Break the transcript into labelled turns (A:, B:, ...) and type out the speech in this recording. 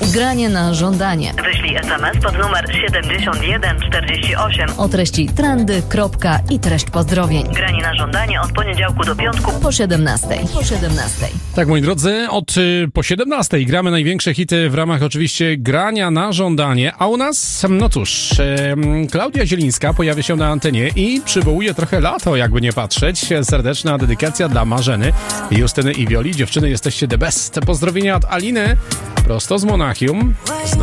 A: Granie na żądanie.
B: Wyślij SMS pod numer 7148.
A: O treści trendy, kropka i treść pozdrowień.
B: Granie na żądanie od poniedziałku do piątku
A: Po 17.
C: Tak, moi drodzy, po 17 gramy największe hity w ramach oczywiście grania na żądanie, a u nas, no cóż, Klaudia Zielińska pojawia się na antenie i przywołuje trochę lato, jakby nie patrzeć. Serdeczna dedykacja dla Marzeny, Justyny i Wioli. Dziewczyny, jesteście the best. Pozdrowienia od Aliny, prosto z Monachium.